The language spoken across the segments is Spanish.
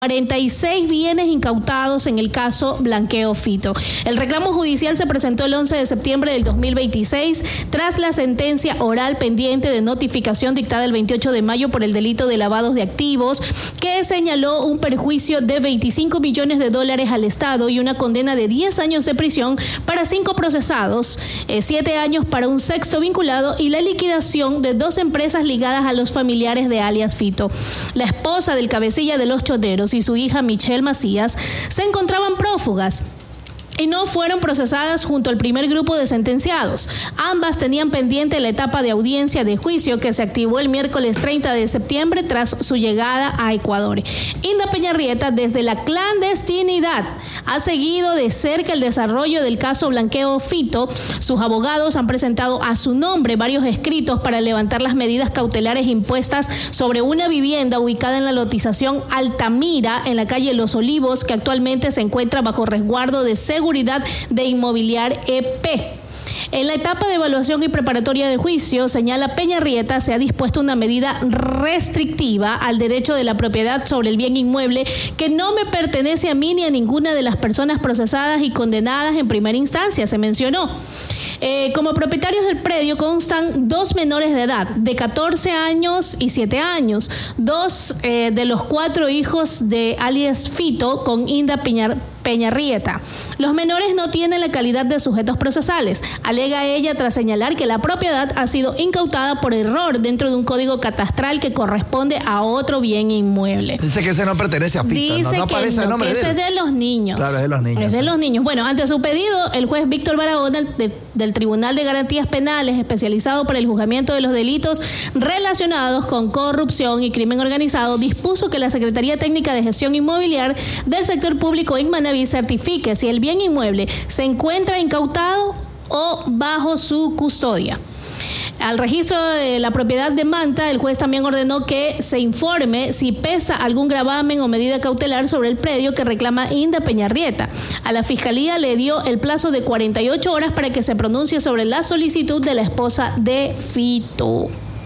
46 bienes incautados en el caso Blanqueo Fito. El reclamo judicial se presentó el 11 de septiembre del 2026 tras la sentencia oral pendiente de notificación dictada el 28 de mayo por el delito de lavados de activos, que señaló un perjuicio de $25 millones al Estado y una condena de 10 años de prisión para 5 procesados, 7 años para un sexto vinculado y la liquidación de 2 empresas ligadas a los familiares de alias Fito. La esposa del cabecilla de los choneros y su hija Michelle Macías se encontraban prófugas y no fueron procesadas junto al primer grupo de sentenciados. Ambas tenían pendiente la etapa de audiencia de juicio que se activó el miércoles 30 de septiembre tras su llegada a Ecuador. Inda Peñarrieta, desde la clandestinidad, ha seguido de cerca el desarrollo del caso Blanqueo Fito. Sus abogados han presentado a su nombre varios escritos para levantar las medidas cautelares impuestas sobre una vivienda ubicada en la lotización Altamira, en la calle Los Olivos, que actualmente se encuentra bajo resguardo de seguridad de Inmobiliar EP. En la etapa de evaluación y preparatoria de juicio, señala Peñarrieta, se ha dispuesto una medida restrictiva al derecho de la propiedad sobre el bien inmueble que no me pertenece a mí ni a ninguna de las personas procesadas y condenadas en primera instancia, se mencionó. Como propietarios del predio constan 2 menores de edad, de 14 años y 7 años, 2 de los 4 hijos de alias Fito con Inda Peñarrieta. Los menores no tienen la calidad de sujetos procesales, alega ella tras señalar que la propiedad ha sido incautada por error dentro de un código catastral que corresponde a otro bien inmueble. Dice que ese no pertenece a Fito, no aparece el nombre de él. Ese es de los niños. Claro, es de los niños. Es de los niños. Bueno, ante su pedido, el juez Víctor Barahona del Tribunal de Garantías Penales, especializado para el juzgamiento de los delitos relacionados con corrupción y crimen organizado, dispuso que la Secretaría Técnica de Gestión Inmobiliar del Sector Público en Manaví certifique si el bien inmueble se encuentra incautado o bajo su custodia. Al registro de la propiedad de Manta, el juez también ordenó que se informe si pesa algún gravamen o medida cautelar sobre el predio que reclama Inda Peñarrieta. A la Fiscalía le dio el plazo de 48 horas para que se pronuncie sobre la solicitud de la esposa de Fito.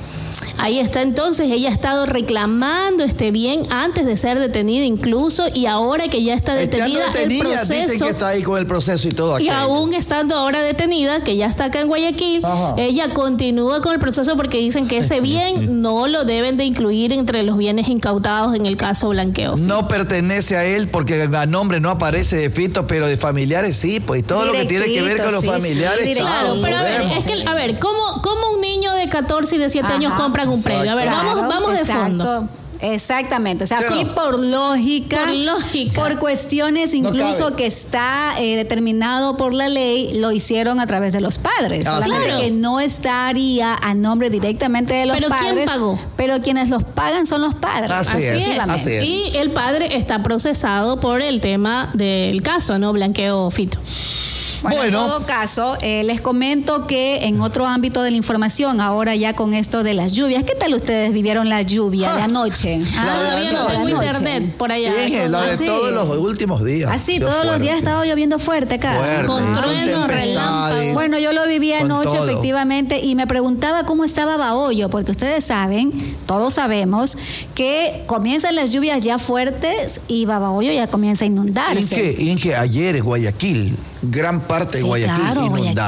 Ahí está, entonces, ella ha estado reclamando este bien antes de ser detenida incluso, y ahora que ya está detenida, el proceso... Dicen que está ahí con el proceso y todo aquello. Y aún estando ahora detenida, que ya está acá en Guayaquil, ella continúa con el proceso porque dicen que ese bien no lo deben de incluir entre los bienes incautados en el caso Blanqueo Fito. No pertenece a él porque a nombre no aparece de Fito, pero de familiares sí, pues, y todo lo que tiene que ver con los familiares. Sí, claro, pero a ver, ¿cómo un niño de 14 y de 7 años compran un predio? A ver, vamos de fondo. Exactamente, o sea, aquí por lógica, por cuestiones incluso que está determinado por la ley, lo hicieron a través de los padres. Solamente que no estaría a nombre directamente de los padres. ¿Pero quién pagó? Pero quienes los pagan son los padres. Así es. Y el padre está procesado por el tema del caso, ¿no? Blanqueo Fito. Bueno, en todo caso, les comento que en otro ámbito de la información, ahora ya con esto de las lluvias, ¿qué tal ustedes vivieron la lluvia de anoche? Todavía no tengo internet por allá. Sí, la de todos los últimos días. Así, todos los días ha estado lloviendo fuerte acá. Con truenos, relámpagos. Bueno, yo lo viví anoche efectivamente y me preguntaba cómo estaba Bahoyo, porque ustedes saben, todos sabemos, que comienzan las lluvias ya fuertes y Bahoyo ya comienza a inundarse. Y en que ayer en Guayaquil, gran parte de Guayaquil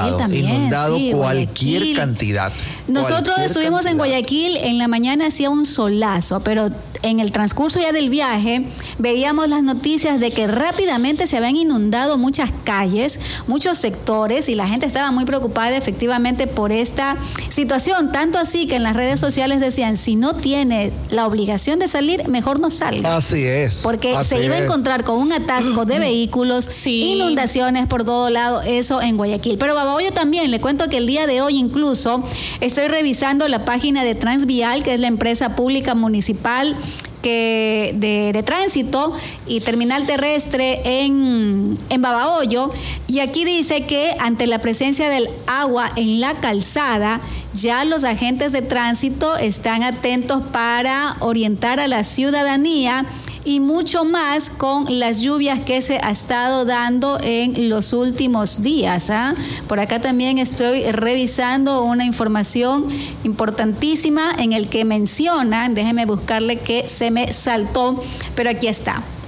inundado cualquier cantidad. Nosotros estuvimos en Guayaquil, en la mañana hacía un solazo, pero en el transcurso ya del viaje veíamos las noticias de que rápidamente se habían inundado muchas calles, muchos sectores, y la gente estaba muy preocupada efectivamente por esta situación, tanto así que en las redes sociales decían, si no tiene la obligación de salir, mejor no salga. Así es. Porque se iba a encontrar con un atasco de vehículos, inundaciones por todo lado, eso en Guayaquil. Pero Bahoyo también, le cuento que el día de hoy incluso estoy revisando la página de Transvial, que es la empresa pública municipal de tránsito y terminal terrestre en Bahoyo, y aquí dice que ante la presencia del agua en la calzada, ya los agentes de tránsito están atentos para orientar a la ciudadanía y mucho más con las lluvias que se ha estado dando en los últimos días. Por acá también estoy revisando una información importantísima en el que mencionan, déjeme buscarle que se me saltó, pero aquí está.